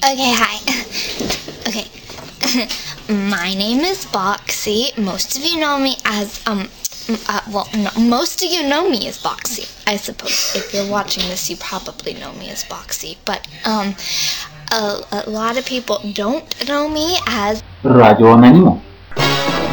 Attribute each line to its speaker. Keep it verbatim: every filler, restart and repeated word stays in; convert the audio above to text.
Speaker 1: Okay, hi. Okay. My name is Boxy. Most of you know me as, um, uh, well, no, most of you know me as Boxy, I suppose. If you're watching this, you probably know me as Boxy. But, um, a, a lot of people don't know me as
Speaker 2: Radio Anónimo.